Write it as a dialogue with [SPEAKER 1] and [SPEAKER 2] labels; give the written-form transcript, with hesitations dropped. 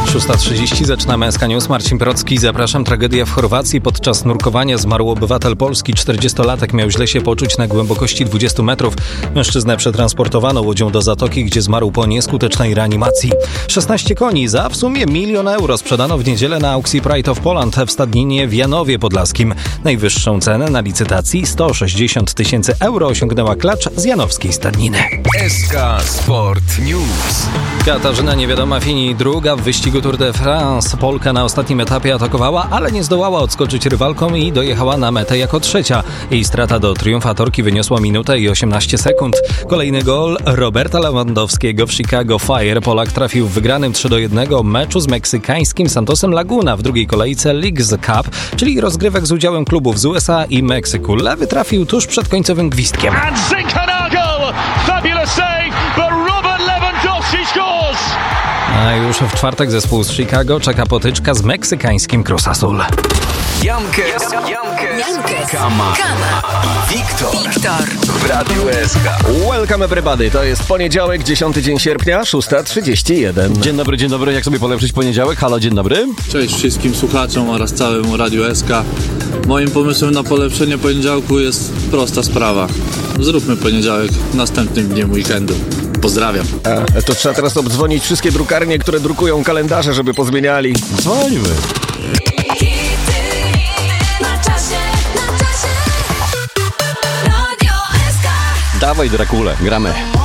[SPEAKER 1] 6:30, zaczynamy SK News. Marcin Procki, zapraszam. Tragedia w Chorwacji. Podczas nurkowania zmarł obywatel Polski. 40-latek miał źle się poczuć na głębokości 20 metrów. Mężczyznę przetransportowano łodzią do zatoki, gdzie zmarł po nieskutecznej reanimacji. 16 koni za w sumie 1 000 000 euro sprzedano w niedzielę na aukcji Pride of Poland w stadninie w Janowie Podlaskim. Najwyższą cenę na licytacji 160 000 euro osiągnęła klacz z janowskiej stadniny.
[SPEAKER 2] SK Sport News.
[SPEAKER 1] Katarzyna Niewiadoma Fini druga w wyścigu Tour de France. Polka na ostatnim etapie atakowała, ale nie zdołała odskoczyć rywalkom i dojechała na metę jako trzecia. Jej strata do triumfatorki wyniosła 1 minutę i 18 sekund. Kolejny gol Roberta Lewandowskiego w Chicago Fire. Polak trafił w wygranym 3-1 meczu z meksykańskim Santosem Laguna w drugiej kolejce Leagues Cup, czyli rozgrywek z udziałem klubów z USA i Meksyku. Lewy trafił tuż przed końcowym gwizdkiem.
[SPEAKER 3] Fabulous save, but Robert Lewandowski scores!
[SPEAKER 1] A już w czwartek zespół z Chicago czeka potyczka z meksykańskim Cruz Azul.
[SPEAKER 2] Jankes, Kama i Wiktor w Radiu SK.
[SPEAKER 4] Welcome everybody, to jest poniedziałek, 10 dzień sierpnia, 6:31.
[SPEAKER 5] Dzień dobry, jak sobie polepszyć poniedziałek? Halo, dzień dobry.
[SPEAKER 6] Cześć wszystkim słuchaczom oraz całemu Radiu SK. Moim pomysłem na polepszenie poniedziałku jest prosta sprawa. Zróbmy poniedziałek następnym dniem weekendu. Pozdrawiam.
[SPEAKER 4] To trzeba teraz obdzwonić wszystkie drukarnie, które drukują kalendarze, żeby pozmieniali.
[SPEAKER 5] Dzwońmy.
[SPEAKER 7] Na czasie. Radio SK.
[SPEAKER 5] Dawaj, Drakule, gramy.